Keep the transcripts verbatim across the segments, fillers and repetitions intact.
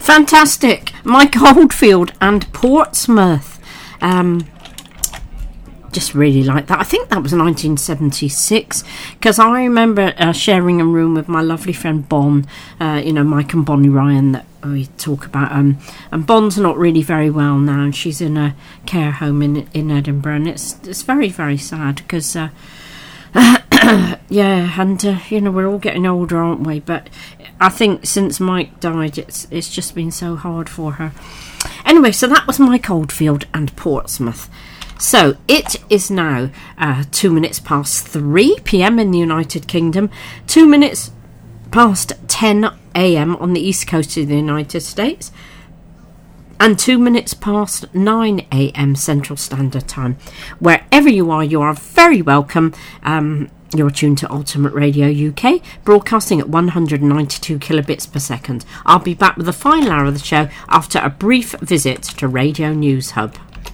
Fantastic. Mike Oldfield and Portsmouth. Um, just really like that. I think that was nineteen seventy-six, because I remember uh, sharing a room with my lovely friend Bon, uh, you know, Mike and Bonnie Ryan that we talk about. Um, and Bon's not really very well now, and she's in a care home in in Edinburgh, and it's it's very, very sad because... Uh, yeah, and uh, you know, we're all getting older, aren't we? But I think since Mike died, it's it's just been so hard for her. Anyway, so that was Mike Oldfield and Portsmouth. So it is now uh, two minutes past three p.m. in the United Kingdom, two minutes past ten a.m. on the east coast of the United States, and two minutes past nine a.m. Central Standard Time. Wherever you are, you are very welcome. Um, you're tuned to Ultimate Radio U K, broadcasting at one hundred ninety-two kilobits per second. I'll be back with the final hour of the show after a brief visit to Radio News Hub.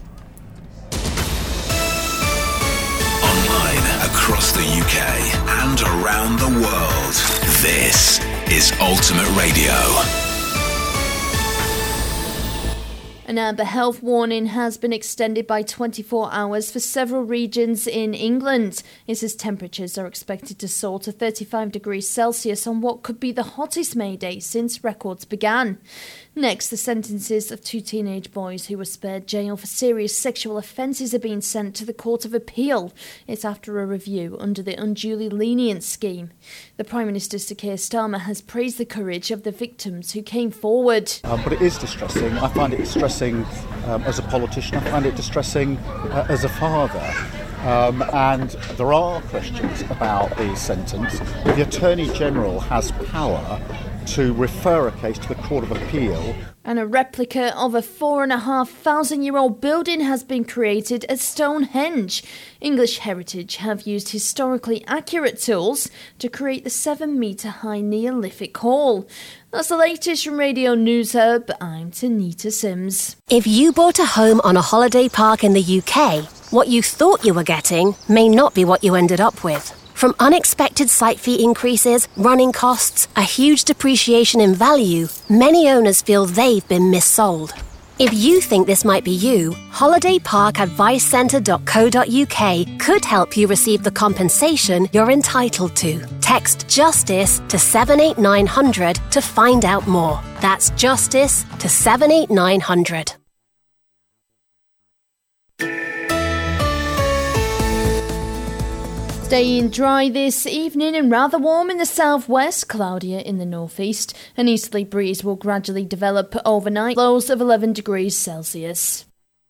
Online across the U K and around the world, this is Ultimate Radio. An amber health warning has been extended by twenty-four hours for several regions in England. It says temperatures are expected to soar to thirty-five degrees Celsius on what could be the hottest May Day since records began. Next, the sentences of two teenage boys who were spared jail for serious sexual offences are being sent to the Court of Appeal. It's after a review under the unduly lenient scheme. The Prime Minister, Sir Keir Starmer, has praised the courage of the victims who came forward. Um, but it is distressing. I find it distressing um, as a politician. I find it distressing uh, as a father. Um, and there are questions about the sentence. The Attorney General has power to refer a case to the Court of Appeal. And a replica of a four and a half thousand year old building has been created at Stonehenge. English Heritage have used historically accurate tools to create the seven metre high Neolithic hall. That's the latest from Radio News Hub. I'm Tanita Sims. If you bought a home on a holiday park in the U K, what you thought you were getting may not be what you ended up with. From unexpected site fee increases, running costs, a huge depreciation in value, many owners feel they've been missold. If you think this might be you, holiday park advice centre dot co dot uk could help you receive the compensation you're entitled to. Text JUSTICE to seven eight nine hundred to find out more. That's JUSTICE to seven eight nine hundred. Staying dry this evening and rather warm in the southwest, cloudier in the northeast. An easterly breeze will gradually develop overnight, lows of eleven degrees Celsius.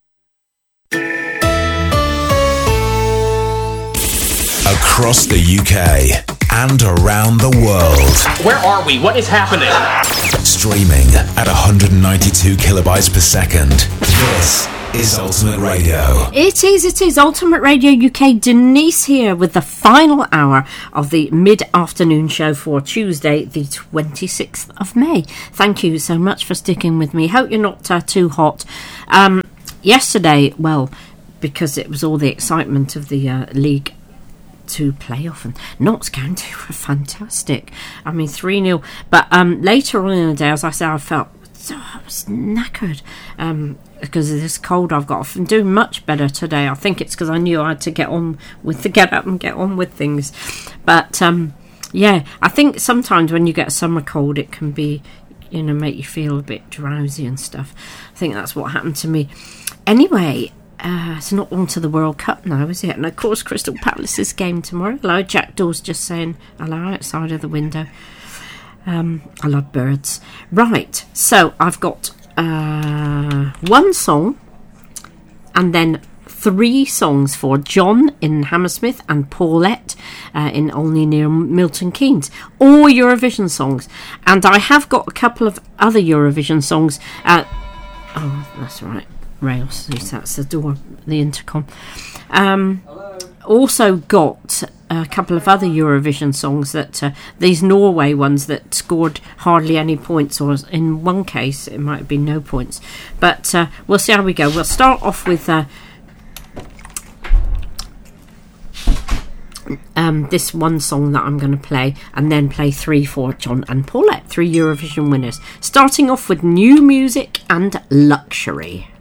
Across the U K and around the world. Where are we? What is happening? Streaming at one hundred ninety-two kilobytes per second. This is Ultimate Radio. It is, it is Ultimate Radio U K. Denise here with the final hour of the mid-afternoon show for Tuesday, the twenty-sixth of May. Thank you so much for sticking with me. Hope you're not uh, too hot. Um, yesterday, well, because it was all the excitement of the uh, League Two playoff, and Notts County were fantastic. I mean, three nil. But um, later on in the day, as I said, I felt so I was knackered um, because of this cold I've got. I'm doing much better today. I think it's because I knew I had to get on with the get up and get on with things. But um, yeah, I think sometimes when you get a summer cold, it can be, you know, make you feel a bit drowsy and stuff. I think that's what happened to me. Anyway, uh, it's not on to the World Cup now, is it? And of course, Crystal Palace's game tomorrow. Hello, Jack Dawes just saying hello outside of the window. Um, I love birds. Right, so I've got uh, one song and then three songs for John in Hammersmith and Paulette uh, in Olney near Milton Keynes. All Eurovision songs. And I have got a couple of other Eurovision songs. Uh, oh, that's right. Rails, that's the door, the intercom. Um, also got a couple of other Eurovision songs that uh, these Norway ones that scored hardly any points, or in one case it might have been no points, but uh, we'll see how we go. We'll start off with uh, um, this one song that I'm going to play, and then play three for John and Paulette, three Eurovision winners. Starting off with New Music and Luxury.